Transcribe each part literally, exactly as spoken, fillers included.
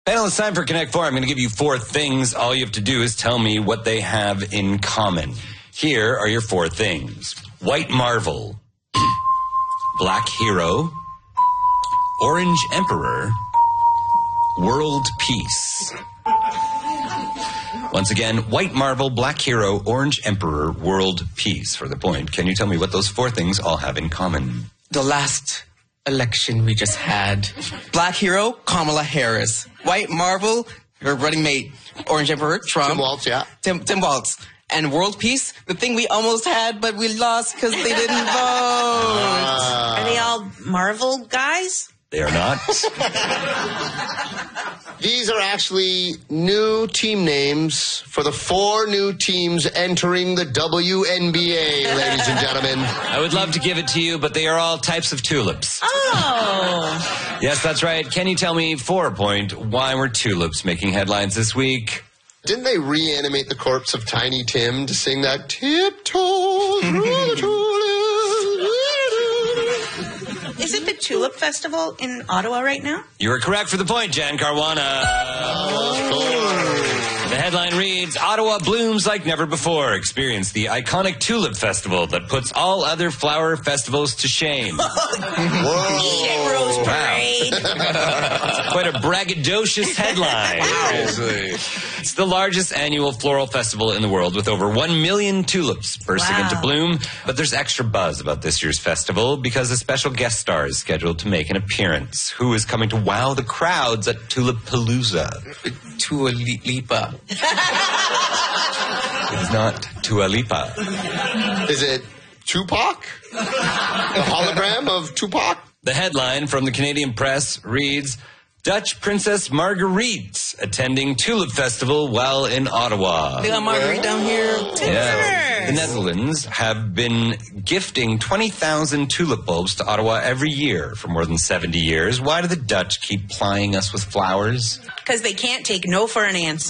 Panel, it's time for Connect Four. I'm going to give you four things. All you have to do is tell me what they have in common. Here are your four things. White Marvel, Black Hero, Orange Emperor, World Peace. Once again, White Marvel, Black Hero, Orange Emperor, World Peace. For the point, can you tell me what those four things all have in common? The last election we just had. Black Hero, Kamala Harris. White Marvel, her running mate, Orange Emperor, Trump. Tim Walz, yeah. Tim, Tim Walz. And World Peace, the thing we almost had, but we lost because they didn't vote. Uh, Are they all Marvel guys? They are not. These are actually new team names for the four new teams entering the W N B A, ladies and gentlemen. I would love to give it to you, but they are all types of tulips. Oh. Yes, that's right. Can you tell me, four point, why were tulips making headlines this week? Didn't they reanimate the corpse of Tiny Tim to sing that tiptoe through the tulips? Is it the Tulip Festival in Ottawa right now? You are correct for the point, Jan Caruana. Oh, the headline reads, Ottawa blooms like never before. Experience the iconic Tulip Festival that puts all other flower festivals to shame. Shit Rose Parade. Wow. Quite a braggadocious headline. Seriously. It's the largest annual floral festival in the world with over one million tulips bursting Wow. into bloom. But there's extra buzz about this year's festival because a special guest star is scheduled to make an appearance. Who is coming to wow the crowds at Tulipalooza? Tua Lipa. It is not Dua Lipa. Is it Tupac? The hologram of Tupac? The headline from the Canadian Press reads, Dutch Princess Marguerite attending Tulip Festival while in Ottawa. They got Marguerite down here. Yeah. The Netherlands have been gifting twenty thousand tulip bulbs to Ottawa every year for more than seventy years. Why do the Dutch keep plying us with flowers? Because they can't take no for an answer.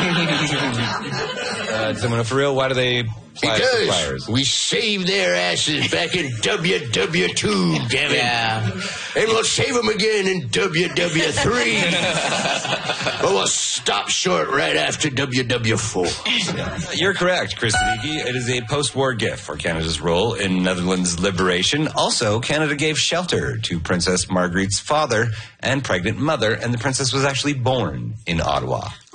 Uh, does anyone know for real? Why do they ply us with flowers? We saved their asses back in W W two, damn it. Yeah. And we'll save them again in W W three. But we'll stop short right after W W four. You're correct, Chris Leakey. It is a post-war gift for Canada's role in Netherlands' liberation. Also, Canada gave shelter to Princess Marguerite's father and pregnant mother, and the princess was actually born in Ottawa.